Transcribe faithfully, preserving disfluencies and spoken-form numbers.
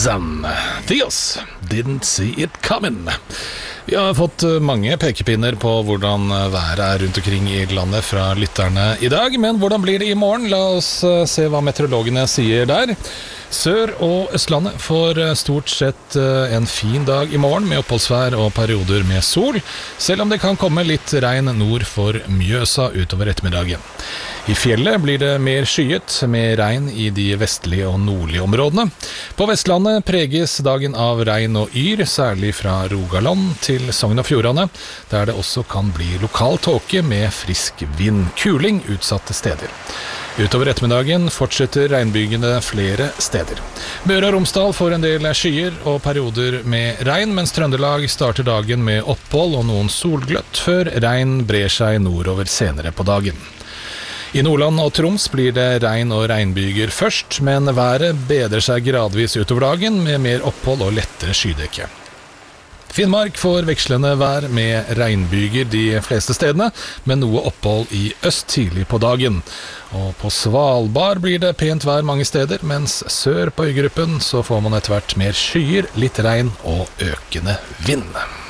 Shazam. Theos didn't see it coming. Vi har fått mange pekepinner på hvordan været er rundt omkring i landet fra lytterne i dag, men hvordan blir det i morgen? La oss se hva meteorologene sier der. Sør- og Østlandet får stort sett en fin dag i morgen med oppholdsvær og perioder med sol, selv om det kan komme litt regn nord for Mjøsa utover ettermiddagen. I fjellet blir det mer skyet med regn i de vestlige og nordlige områdene. På Vestlandet preges dagen av regn og yr, særlig fra Rogaland til Sogn og Fjordane, der det også kan bli lokal tåke med frisk vind, kuling utsatte steder. Utover ettermiddagen fortsetter regnbygene flere steder. Møre og Romsdal får en del skyer og perioder med regn, mens Trøndelag starter dagen med opphold og noen solgløtt, før regn brer seg nordover senere på dagen. I Nordland og Troms blir det regn og regnbyger først, men været bedrer seg gradvis utover dagen med mer opphold og lettere skydekke. Finnmark får vekslende vær med regnbyger de fleste stedene, men noe opphold i øst tidlig på dagen. Og på Svalbard blir det pent vær mange steder, mens sør på øygruppen så får man etter hvert mer skyer, litt regn og økende vind.